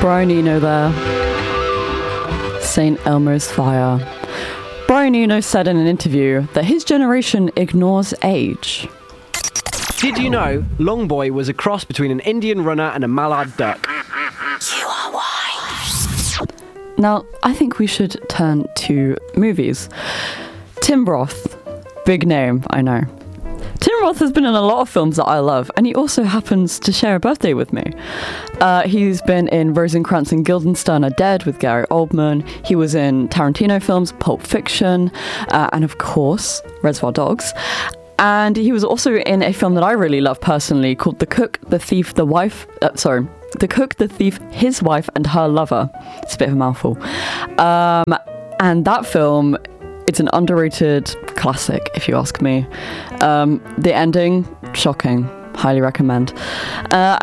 Brian Eno there. St. Elmo's Fire. Brian Eno said in an interview that his generation ignores age. Did you know Longboy was a cross between an Indian runner and a mallard duck? You are white. Now, I think we should turn to movies. Tim Roth. Big name, I know. Tim Roth has been in a lot of films that I love, and he also happens to share a birthday with me. He's been in Rosencrantz and Guildenstern Are Dead with Gary Oldman. He was in Tarantino films, Pulp Fiction, and of course, Reservoir Dogs. And he was also in a film that I really love personally called The Cook, the Thief, The Cook, the Thief, His Wife, and Her Lover. It's a bit of a mouthful. And that film, it's an underrated classic, if you ask me. The ending, shocking. Highly recommend.